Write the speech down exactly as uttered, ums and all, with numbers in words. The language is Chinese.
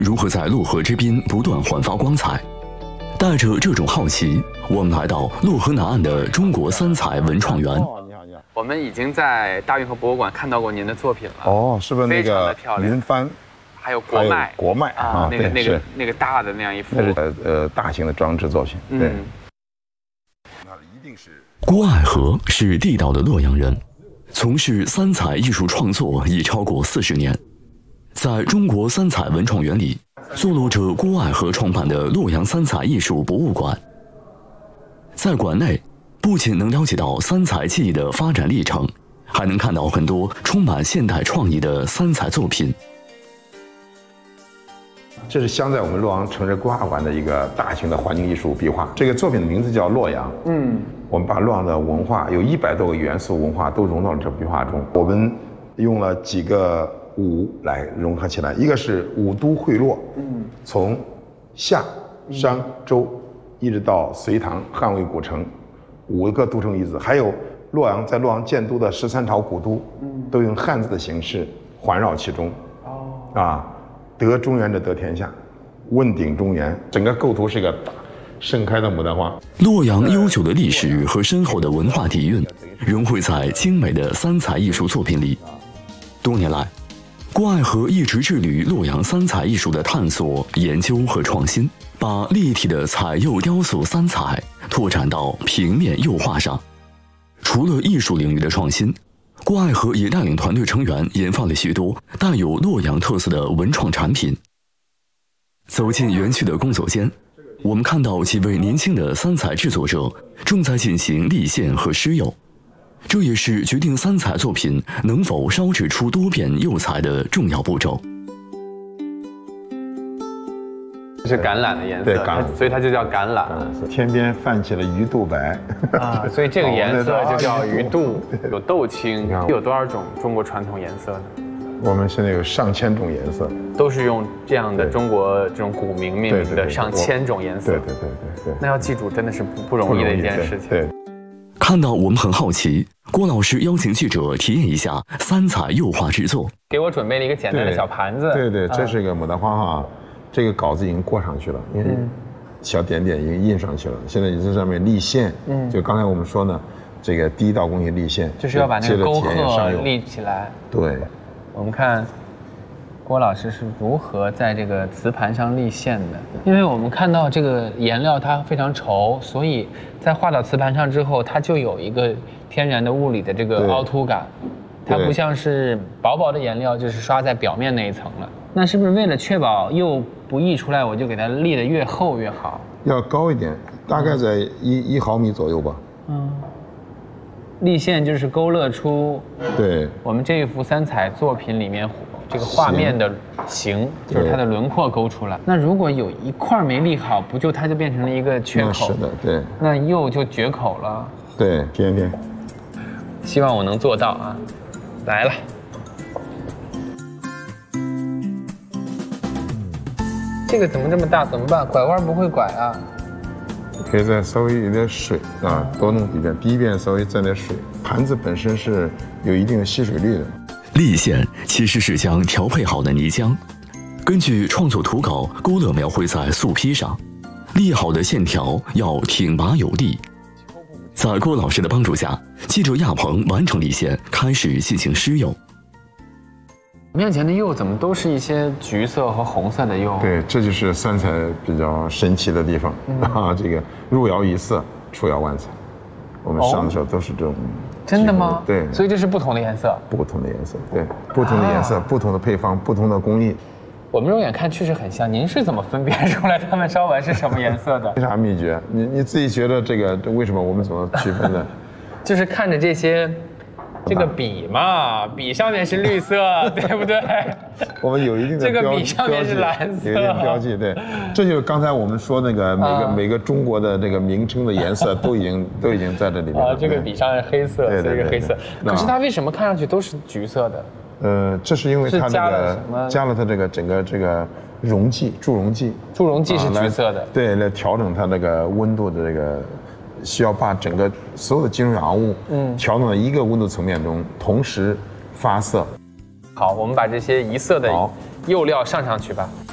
如何在洛河之滨不断焕发光彩。带着这种好奇，我们来到洛河南岸的中国三彩文创园。 我们已经在大运河博物馆看到过您的作品了。 哦，是不是那个云帆？ 还有国脉， 国脉啊， 那个那个那个大的那样一幅， 那是呃呃大型的装置作品。对。那一定是。 郭爱河是地道的洛阳人，从事三彩艺术创作已超过四十年。在中国三彩文创园里，坐落着郭爱河创办的洛阳三彩艺术博物馆。在馆内，不仅能了解到三彩技艺的发展历程，还能看到很多充满现代创意的三彩作品。 这是镶在我们洛阳城市规划馆的一个大型的环境艺术壁画。这个作品的名字叫《洛阳》。嗯，我们把洛阳的文化有一百多个元素文化都融到了这壁画中。我们用了几个五来融合起来，一个是五都会洛，嗯，从夏、商、周一直到隋唐汉魏古城，五个都城遗址，还有洛阳在洛阳建都的十三朝古都，嗯，都用汉字的形式环绕其中。哦，啊。得中原者得天下，问鼎中原，整个构图是一个大盛开的牡丹花。 洛阳悠久的历史和深厚的文化底蕴，融汇在精美的三彩艺术作品里。多年来，郭爱河一直致力于洛阳三彩艺术的探索、研究和创新，把立体的彩釉雕塑三彩拓展到平面釉画上。除了艺术领域的创新，郭爱河也带领团队成员研发了许多带有洛阳特色的文创产品。走进园区的工作间，我们看到几位年轻的三彩制作者正在进行立线和施釉，这也是决定三彩作品能否烧制出多变釉彩的重要步骤。 这是橄榄的颜色， 对，橄榄， 所以它就叫橄榄。 天边泛起了鱼肚白啊，所以这个颜色就叫鱼肚，有豆青。有多少种中国传统颜色呢？ 我们现在有上千种颜色， 都是用这样的中国这种古名命名的上千种颜色。 对对对对对。 那要记住，真的是不不容易的一件事情。 对。 看到我们很好奇，郭老师邀请记者体验一下三彩釉画制作， 给我准备了一个简单的小盘子。 对对，这是一个牡丹花哈。这个稿子已经过上去了，因为小点点已经印上去了。现在已经上面立线，嗯，就刚才我们说呢，这个第一道工艺立线， 就是要把那个沟壑立起来。 对， 我们看郭老师是如何在这个瓷盘上立线的。因为我们看到这个颜料它非常稠，所以在画到瓷盘上之后，它就有一个天然的物理的这个凹凸感。它不像是薄薄的颜料，就是刷在表面那一层了。那是不是为了确保釉不溢出来，我就给它立得越厚越好？ 要高一点，大概在一一毫米左右吧。嗯。 立线就是勾勒出对我们这一幅三彩作品里面这个画面的形，就是它的轮廓勾出来。那如果有一块没立好，不就它就变成了一个缺口？ 是的，对。 那釉就绝口了。 对，偏偏。 希望我能做到啊！来了。这个怎么这么大？怎么办？拐弯不会拐啊！ 可以再稍微有点水啊，多弄几遍。第一遍稍微沾点水。盘子本身是有一定的吸水率的。 立线其实是将调配好的泥浆，根据创作图稿勾勒描绘在素坯上，立好的线条要挺拔有力。在郭老师的帮助下，记者亚鹏完成立线，开始进行施釉。 面前的釉怎么都是一些橘色和红色的釉？ 对，这就是三彩比较神奇的地方、嗯、啊！这个入窑一色，出窑万彩。我们上的时候都是这种、哦。 真的吗？ 对， 所以这是不同的颜色。 不同的颜色，对，不同的颜色，啊、不同的配方，不同的工艺。 我们肉眼看确实很像，您是怎么分辨出来他们烧完是什么颜色的？ 没啥秘诀，你你自己觉得这个为什么我们怎么区分的？ 就是看着这些。这个笔嘛，笔上面是绿色，对不对？ 我们有一定的这个笔上面是蓝色， 有一定标记，对。这就是刚才我们说那个每个、啊、每个中国的这个名称的颜色都已经都已经在这里面了。 啊，这个笔上是黑色， 对对对， 是黑色。可是它为什么看上去都是橘色的？ 呃，这是因为它那个加了它这个整个这个溶剂，助溶剂， 助溶剂是橘色的， 啊、对，来调整它那个温度的这个。需要把整个所有的金属氧物，嗯，调整到一个温度层面中，同时发色。 好，我们把这些一色的釉料上上去吧。